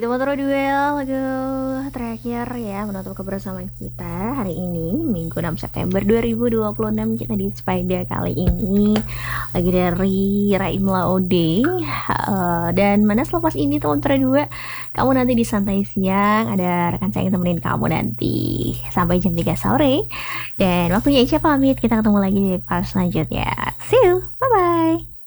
Montoro Duel lagu terakhir ya menutup kebersamaan kita hari ini Minggu 6 September 2026 kita di Spider kali ini lagi dari Raim Laode dan mana selepas ini tuh Montoro 2 kamu nanti di santai siang ada rekan saya yang temenin kamu nanti sampai jam 3 sore dan waktunya Ica pamit kita ketemu lagi di part selanjutnya see you bye bye.